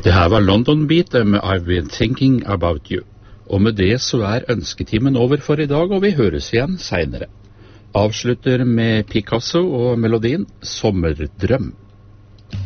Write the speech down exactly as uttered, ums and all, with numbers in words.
Det her var London Beat med I've Been Thinking About You. Og med det så er ønsketimen over for i dag, og vi høres igjen senere. Avslutter med Picasso og melodien Sommerdrøm.